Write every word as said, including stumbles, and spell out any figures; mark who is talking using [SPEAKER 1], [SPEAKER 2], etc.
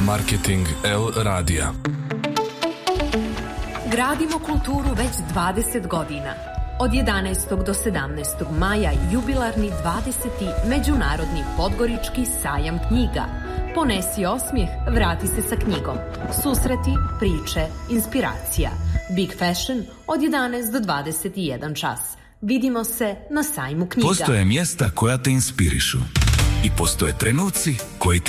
[SPEAKER 1] Marketing L radija.
[SPEAKER 2] Gradimo kulturu već dvadeset godina. Od jedanaestog do sedamnaestog maja jubilarni dvadeseti Međunarodni Podgorički sajam knjiga. Ponesi osmijeh, vrati se sa knjigom. Susreti, priče, inspiracija. Big Fashion od jedanaest do dvadeset jedan čas. Vidimo se na sajmu knjiga.
[SPEAKER 3] Postoje mjesta koja te inspirišu i postoje trenuci koji te